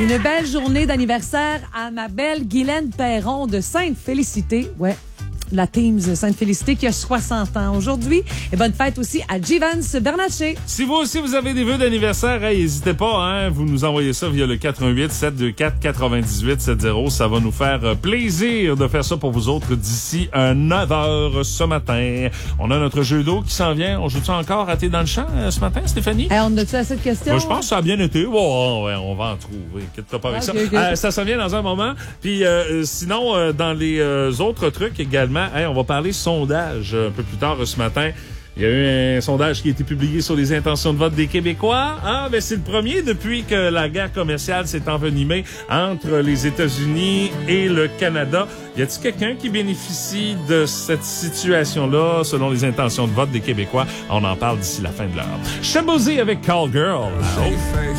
Une belle journée d'anniversaire à ma belle Guylaine Perron de Sainte-Félicité. Ouais. La Teams Sainte-Félicité qui a 60 ans aujourd'hui. Et bonne fête aussi à Givans Bernatchez. Si vous aussi vous avez des vœux d'anniversaire, n'hésitez pas, hein, vous nous envoyez ça via le 418-724-9870. Ça va nous faire plaisir de faire ça pour vous autres d'ici 9h ce matin. On a notre jeu d'eau qui s'en vient. On joue-tu encore à T'es dans le champ ce matin, Stéphanie? On a-tu assez de questions? Je pense que ça a bien été. Oh, ouais, on va en trouver. Inquiète-toi pas avec ça. Okay. Ça s'en vient dans un moment. Puis sinon, dans les autres trucs également, on va parler sondage un peu plus tard ce matin. Il y a eu un sondage qui a été publié sur les intentions de vote des Québécois. C'est le premier depuis que la guerre commerciale s'est envenimée entre les États-Unis et le Canada. Y a-t-il quelqu'un qui bénéficie de cette situation-là selon les intentions de vote des Québécois? On en parle d'ici la fin de l'heure. Shaboozey avec Call Girl.